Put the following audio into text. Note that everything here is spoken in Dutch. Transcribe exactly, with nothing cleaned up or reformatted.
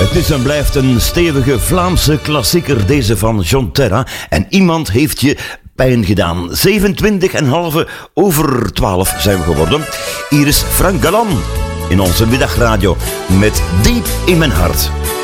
Het is en blijft een stevige Vlaamse klassieker, deze van John Terra. En iemand heeft je pijn gedaan. zevenentwintig en halve over twaalf zijn we geworden. Hier is Frank Galan in onze middagradio met Diep in mijn hart.